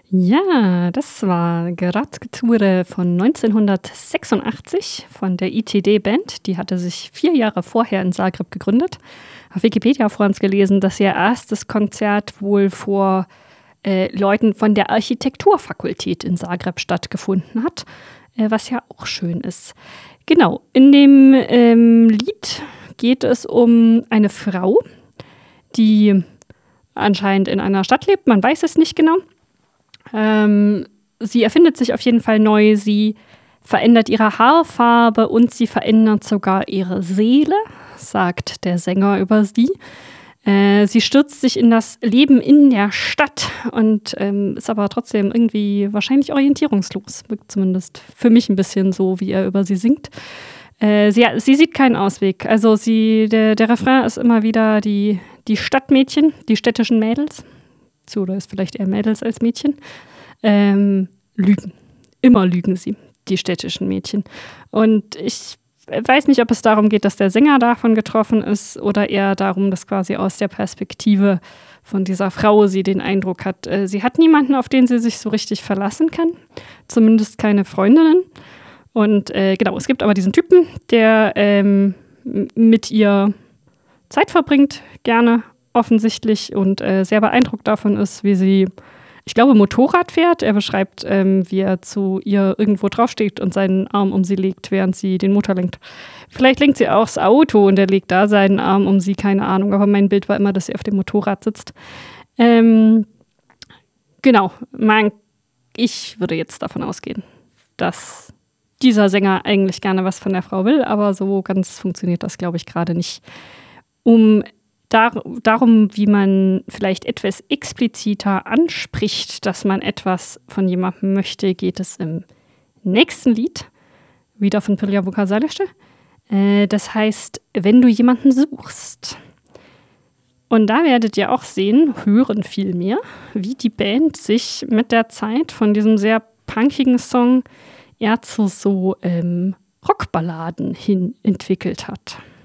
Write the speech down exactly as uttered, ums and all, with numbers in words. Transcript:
Ja, das war Gradskture von neunzehnhundertsechsundachtzig von der I T D-Band. Die hatte sich vier Jahre vorher in Zagreb gegründet. Auf Wikipedia vor uns gelesen, dass ihr erstes Konzert wohl vor äh, Leuten von der Architekturfakultät in Zagreb stattgefunden hat, äh, was ja auch schön ist. Genau, in dem ähm, Lied geht es um eine Frau, die anscheinend in einer Stadt lebt, man weiß es nicht genau. Ähm, sie erfindet sich auf jeden Fall neu, sie verändert ihre Haarfarbe und sie verändert sogar ihre Seele, sagt der Sänger über sie. Äh, sie stürzt sich in das Leben in der Stadt und ähm, ist aber trotzdem irgendwie wahrscheinlich orientierungslos. Wirkt zumindest für mich ein bisschen so, wie er über sie singt. Äh, sie, sie sieht keinen Ausweg. Also sie, der, der Refrain ist immer wieder die, die Stadtmädchen, die städtischen Mädels. So, oder ist vielleicht eher Mädels als Mädchen, ähm, lügen. Immer lügen sie, die städtischen Mädchen. Und ich weiß nicht, ob es darum geht, dass der Sänger davon getroffen ist oder eher darum, dass quasi aus der Perspektive von dieser Frau sie den Eindruck hat, äh, sie hat niemanden, auf den sie sich so richtig verlassen kann. Zumindest keine Freundinnen. Und äh, genau, es gibt aber diesen Typen, der ähm, mit ihr Zeit verbringt, gerne offensichtlich und äh, sehr beeindruckt davon ist, wie sie, ich glaube, Motorrad fährt. Er beschreibt, ähm, wie er zu ihr irgendwo draufsteht und seinen Arm um sie legt, während sie den Motor lenkt. Vielleicht lenkt sie auch das Auto und er legt da seinen Arm um sie, keine Ahnung. Aber mein Bild war immer, dass sie auf dem Motorrad sitzt. Ähm, genau, man, ich würde jetzt davon ausgehen, dass dieser Sänger eigentlich gerne was von der Frau will, aber so ganz funktioniert das, glaube ich, gerade nicht. Um Dar- darum, wie man vielleicht etwas expliziter anspricht, dass man etwas von jemandem möchte, geht es im nächsten Lied, wieder von Pirja Vukasalește. Äh, das heißt, wenn du jemanden suchst. Und da werdet ihr auch sehen, hören vielmehr, wie die Band sich mit der Zeit von diesem sehr punkigen Song eher zu so ähm, Rockballaden hin entwickelt hat.